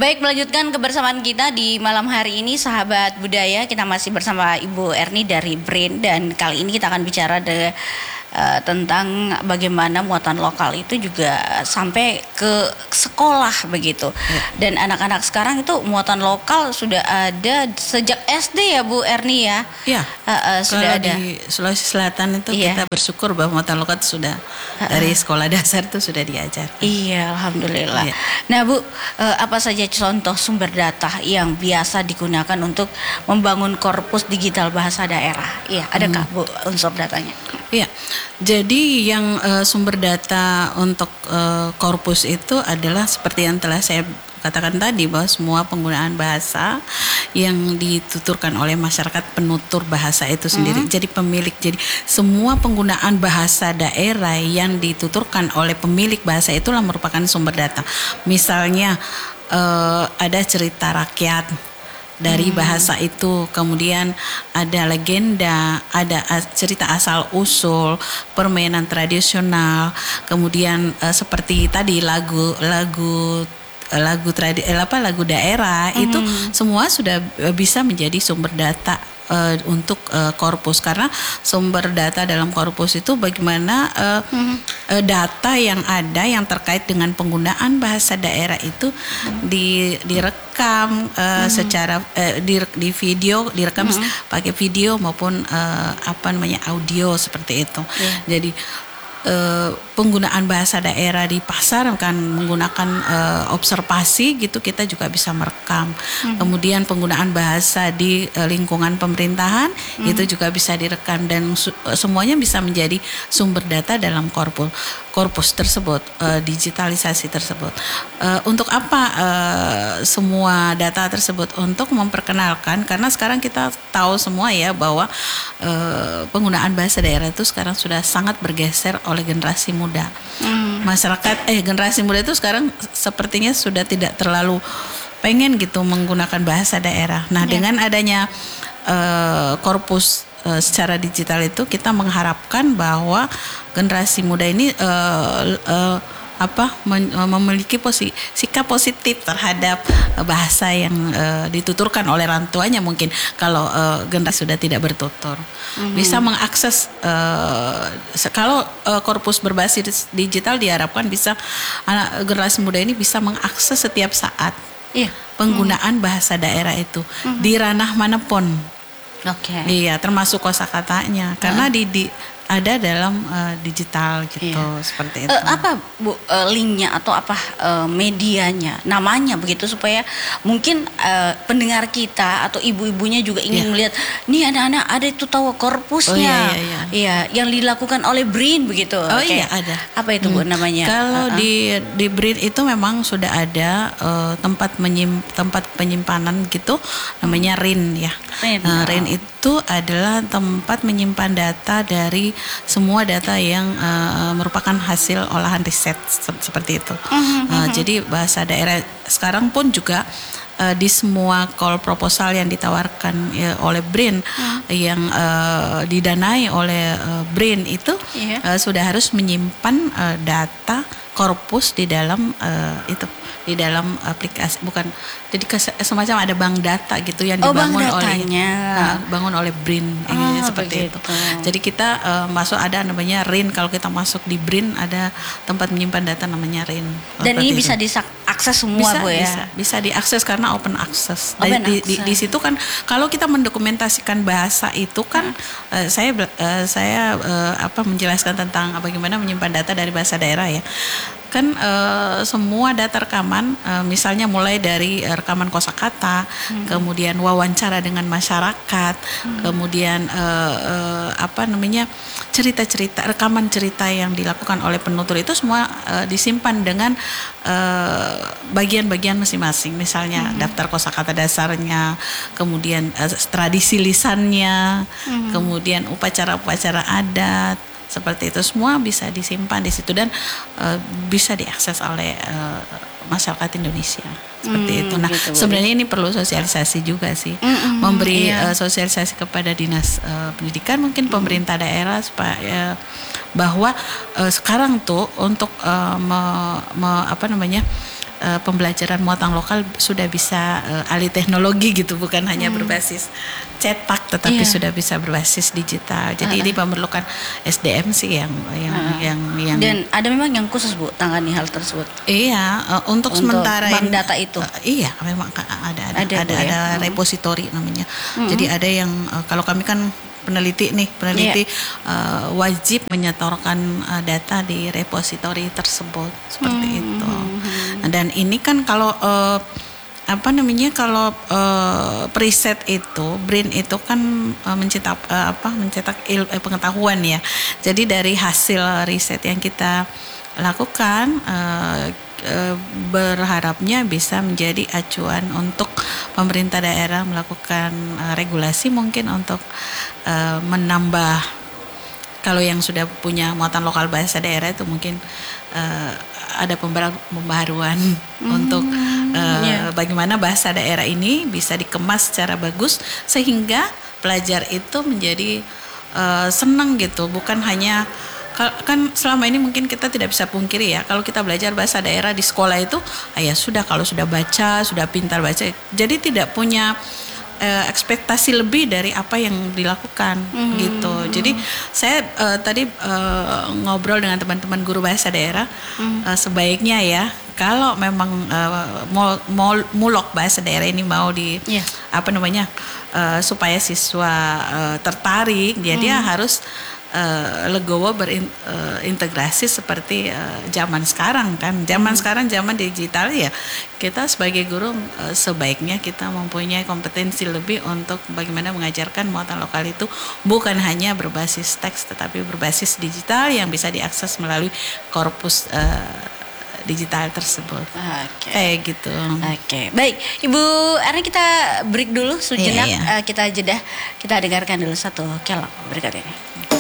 Baik, melanjutkan kebersamaan kita di malam hari ini, sahabat budaya. Kita masih bersama Ibu Erni dari BRIN, dan kali ini kita akan bicara tentang bagaimana muatan lokal itu juga sampai ke sekolah begitu. Dan anak-anak sekarang itu muatan lokal sudah ada sejak SD ya Bu Erni ya? Iya. Sudah Kalau ada. di Sulawesi Selatan itu kita bersyukur bahwa muatan lokal sudah dari sekolah dasar itu sudah diajar. Iya, alhamdulillah. Nah Bu, apa saja contoh sumber data yang biasa digunakan untuk membangun korpus digital bahasa daerah? Iya, adakah Bu unsur datanya? Iya, jadi yang sumber data untuk korpus itu adalah seperti yang telah saya katakan tadi, bahwa semua penggunaan bahasa yang dituturkan oleh masyarakat penutur bahasa itu sendiri. Jadi pemilik, jadi semua penggunaan bahasa daerah yang dituturkan oleh pemilik bahasa itulah merupakan sumber data. Misalnya ada cerita rakyat dari bahasa itu, kemudian ada legenda, ada cerita asal usul, permainan tradisional, kemudian seperti tadi lagu daerah itu semua sudah bisa menjadi sumber data untuk korpus, karena sumber data dalam korpus itu bagaimana data yang ada yang terkait dengan penggunaan bahasa daerah itu direkam secara di video, direkam pakai video maupun audio seperti itu. Jadi penggunaan bahasa daerah di pasar kan menggunakan observasi gitu, kita juga bisa merekam. Kemudian penggunaan bahasa di lingkungan pemerintahan itu juga bisa direkam, dan semuanya bisa menjadi sumber data dalam korpus tersebut, digitalisasi tersebut. Untuk apa semua data tersebut? Untuk memperkenalkan, karena sekarang kita tahu semua ya bahwa penggunaan bahasa daerah itu sekarang sudah sangat bergeser oleh generasi muda. Generasi muda itu sekarang sepertinya sudah tidak terlalu pengen gitu menggunakan bahasa daerah. Nah, dengan adanya korpus secara digital itu, kita mengharapkan bahwa generasi muda ini memiliki sikap positif terhadap bahasa yang dituturkan oleh orang tuanya. Mungkin kalau generasi sudah tidak bertutur, bisa mengakses. Kalau korpus berbasis digital diharapkan bisa generasi muda ini bisa mengakses setiap saat penggunaan bahasa daerah itu di ranah manapun. Iya, termasuk kosakatanya, karena ada dalam digital gitu, seperti itu. Apa Bu linknya atau apa medianya, namanya begitu, supaya mungkin pendengar kita atau ibu-ibunya juga ingin melihat, nih anak-anak ada itu tahu korpusnya, yang dilakukan oleh BRIN begitu. Iya, ada. Apa itu Bu namanya? Kalau di BRIN itu memang sudah ada tempat penyimpanan gitu, namanya RIN ya. RIN itu adalah tempat menyimpan data dari semua data yang merupakan hasil olahan riset seperti itu. Jadi bahasa daerah sekarang pun juga di semua call proposal yang ditawarkan oleh BRIN, yang didanai oleh BRIN itu sudah harus menyimpan data korpus di dalam di dalam aplikasi, bukan, jadi semacam ada bank data gitu yang dibangun oleh BRIN, seperti itu. Jadi kita masuk, ada namanya RIN. Kalau kita masuk di BRIN ada tempat menyimpan data namanya RIN. Dan ini bisa diakses semua Bu ya? Bisa diakses karena open access. Di situ kan kalau kita mendokumentasikan bahasa itu kan saya menjelaskan tentang bagaimana menyimpan data dari bahasa daerah ya. Kan semua data rekaman, misalnya mulai dari rekaman kosakata, kemudian wawancara dengan masyarakat, kemudian cerita-cerita, rekaman cerita yang dilakukan oleh penutur itu semua disimpan dengan bagian-bagian masing-masing. Misalnya daftar kosakata dasarnya, kemudian tradisi lisannya, kemudian upacara-upacara adat. Seperti itu semua bisa disimpan di situ, dan bisa diakses oleh masyarakat Indonesia. Seperti itu. Nah, gitu, sebenarnya ini perlu sosialisasi juga sih. Memberi sosialisasi kepada dinas pendidikan, mungkin pemerintah daerah, supaya bahwa sekarang tuh untuk pembelajaran muatan lokal sudah bisa alih teknologi gitu, bukan hanya berbasis cetak tetapi sudah bisa berbasis digital. Jadi ini memerlukan SDM sih yang dan ada memang yang khusus Bu tangani hal tersebut. Iya, untuk sementara bank data itu. Iya, memang ada repositori namanya. Jadi ada yang kalau kami kan peneliti wajib menyetorkan data di repositori tersebut seperti itu. Dan ini kan kalau preset itu, BRIN itu kan mencetak pengetahuan ya. Jadi dari hasil riset yang kita lakukan berharapnya bisa menjadi acuan untuk pemerintah daerah melakukan regulasi mungkin untuk menambah, kalau yang sudah punya muatan lokal bahasa daerah itu mungkin ada pembaharuan untuk bagaimana bahasa daerah ini bisa dikemas secara bagus sehingga pelajar itu menjadi senang gitu, bukan hanya kan selama ini mungkin kita tidak bisa pungkiri ya, kalau kita belajar bahasa daerah di sekolah itu ya sudah, kalau sudah baca, sudah pintar baca, jadi tidak punya ekspektasi lebih dari apa yang dilakukan gitu. Jadi saya tadi ngobrol dengan teman-teman guru bahasa daerah, sebaiknya ya kalau memang mulok bahasa daerah ini mau supaya siswa tertarik, dia harus legowo berintegrasi seperti zaman sekarang kan. Sekarang zaman digital ya. Kita sebagai guru sebaiknya kita mempunyai kompetensi lebih untuk bagaimana mengajarkan muatan lokal itu bukan hanya berbasis teks tetapi berbasis digital yang bisa diakses melalui korpus digital tersebut. Kayak gitu. Baik, Ibu Erni, kita break dulu sejenak. Kita jeda, kita dengarkan dulu satu kelak berikut ini.